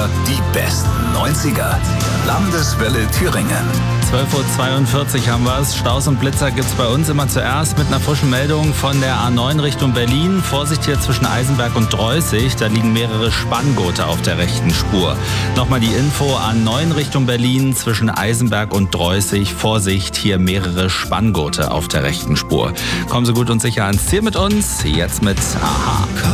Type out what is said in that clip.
Schlager, die besten 90er. Landeswelle Thüringen. 12.42 Uhr haben wir es. Staus und Blitzer gibt es bei uns immer zuerst mit einer frischen Meldung von der A9 Richtung Berlin. Vorsicht hier zwischen Eisenberg und Dreußig. Da liegen mehrere Spanngurte auf der rechten Spur. Nochmal die Info: A9 Richtung Berlin zwischen Eisenberg und Dreußig. Vorsicht, hier mehrere Spanngurte auf der rechten Spur. Kommen Sie gut und sicher ans Ziel mit uns. Jetzt mit Aha.